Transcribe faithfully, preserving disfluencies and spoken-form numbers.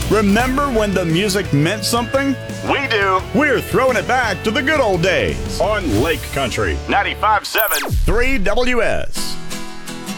Remember when the music meant something? We do. We're throwing it back to the good old days On Lake Country. ninety-five point seven. three W S.